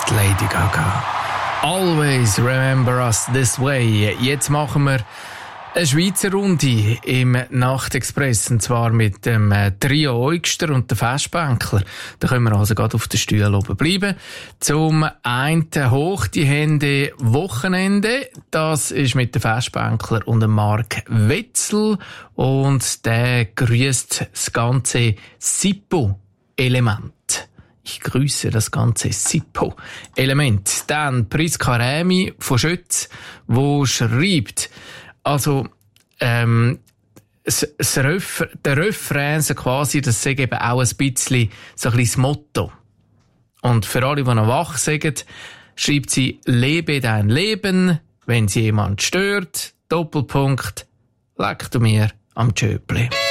Lady Gaga. Always remember us this way. Jetzt machen wir eine Schweizer Runde im Nachtexpress, und zwar mit dem Trio Eugster und den Festbänkler. Da können wir also gerade auf den Stühlen oben bleiben. Zum einen hoch die Hände Wochenende. Das ist mit dem Festbänkler und dem Mark Wetzel. Und der grüßt das ganze Sippo-Element. Ich grüße das ganze Sippo-Element. Dann Priska Rämi von Schütz, wo schreibt, also, der Refrain, so quasi, das sei eben auch ein bisschen so ein bisschen das Motto. Und für alle, die noch wach sind, schreibt sie, lebe dein Leben, wenn es jemand stört, Doppelpunkt, leck du mir am Tschöpli.